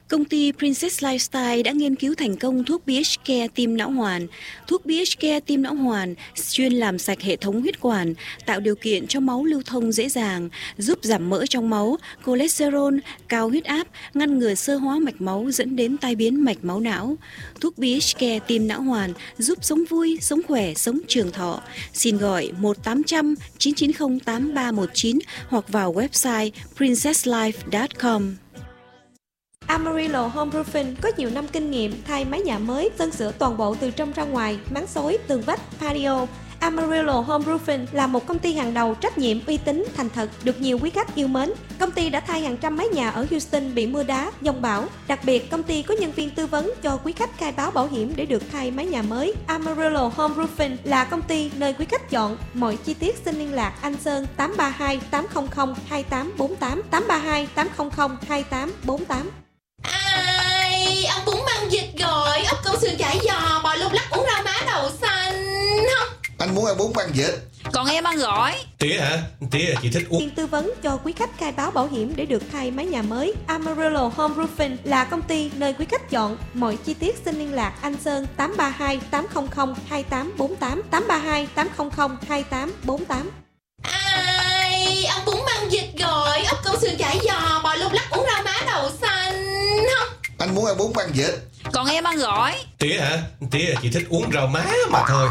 Công ty Princess Lifestyle đã nghiên cứu thành công thuốc BH Care tim não hoàn. Thuốc BH Care tim não hoàn chuyên làm sạch hệ thống huyết quản, tạo điều kiện cho máu lưu thông dễ dàng, giúp giảm mỡ trong máu, cholesterol, cao huyết áp, ngăn ngừa xơ hóa mạch máu dẫn đến tai biến mạch máu não. Thuốc BH Care tim não hoàn giúp sống vui, sống khỏe, sống trường thọ. Xin gọi 1-800-990-8319 hoặc vào website princesslife.com. Amarillo Home Roofing có nhiều năm kinh nghiệm thay mái nhà mới, sơn sửa toàn bộ từ trong ra ngoài, máng xối, tường vách, patio. Amarillo Home Roofing là một công ty hàng đầu, trách nhiệm, uy tín, thành thật, được nhiều quý khách yêu mến. Công ty đã thay hàng trăm mái nhà ở Houston bị mưa đá, giông bão. Đặc biệt, công ty có nhân viên tư vấn cho quý khách khai báo bảo hiểm để được thay mái nhà mới. Amarillo Home Roofing là công ty nơi quý khách chọn. Mọi chi tiết xin liên lạc anh Sơn 832 800 2848 832 800 2848. Ai, ông bún măng vịt rồi, ốc câu sườn chả giò, bò lục lắc, uống rau má đậu xanh không? Anh muốn ăn bún măng vịt. Còn em ăn gỏi. Tía hả? Tía là chị thích uống. Tư vấn cho quý khách khai báo bảo hiểm để được thay mái nhà mới. Amarillo Home Roofing là công ty nơi quý khách chọn. Mọi chi tiết xin liên lạc anh Sơn 832 800 2848 832 800 2848. Ai, ông bún măng vịt rồi, ốc câu sườn chả giò, bò lục lắc, uống rau má đậu xanh không? Anh muốn ăn bún măng vịt. Còn em ăn gỏi. Tía hả? Tía là chị thích uống rau má mà thôi.